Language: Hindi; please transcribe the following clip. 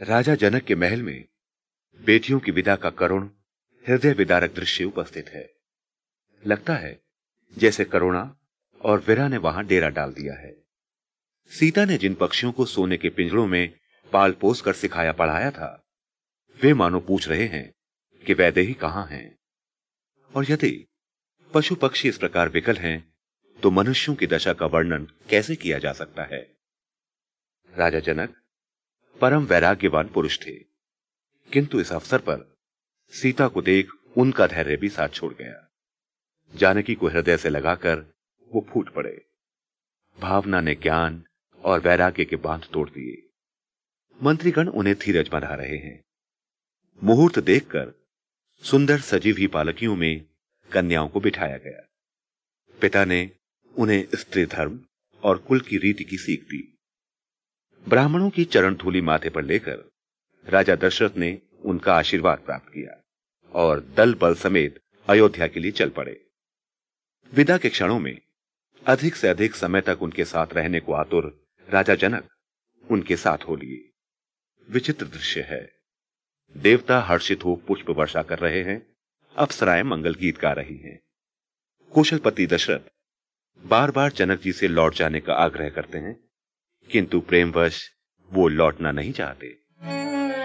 राजा जनक के महल में बेटियों की विदा का करुण हृदय विदारक दृश्य उपस्थित है। लगता है जैसे करुणा और वीरा ने वहां डेरा डाल दिया है। सीता ने जिन पक्षियों को सोने के पिंजरों में पाल पोस कर सिखाया पढ़ाया था, वे मानो पूछ रहे हैं कि वैदेही कहां हैं। और यदि पशु पक्षी इस प्रकार विकल हैं, तो मनुष्यों की दशा का वर्णन कैसे किया जा सकता है। राजा जनक परम वैराग्यवान पुरुष थे, किंतु इस अवसर पर सीता को देख उनका धैर्य भी साथ छोड़ गया। जानकी को हृदय से लगाकर वो फूट पड़े। भावना ने ज्ञान और वैराग्य के बांध तोड़ दिए। मंत्रीगण उन्हें धीरज बना रहे हैं। मुहूर्त देखकर सुंदर सजी हुई पालकियों में कन्याओं को बिठाया गया। पिता ने उन्हें स्त्री धर्म और कुल की रीति की सीख दी। ब्राह्मणों की चरण धूलि माथे पर लेकर राजा दशरथ ने उनका आशीर्वाद प्राप्त किया और दल बल समेत अयोध्या के लिए चल पड़े। विदा के क्षणों में अधिक से अधिक समय तक उनके साथ रहने को आतुर राजा जनक उनके साथ हो लिए। विचित्र दृश्य है। देवता हर्षित हो पुष्प वर्षा कर रहे हैं, अप्सराएं मंगल गीत गा रही हैं। कौशलपति दशरथ बार बार जनक जी से लौट जाने का आग्रह करते हैं, किंतु प्रेमवश वो लौटना नहीं चाहते।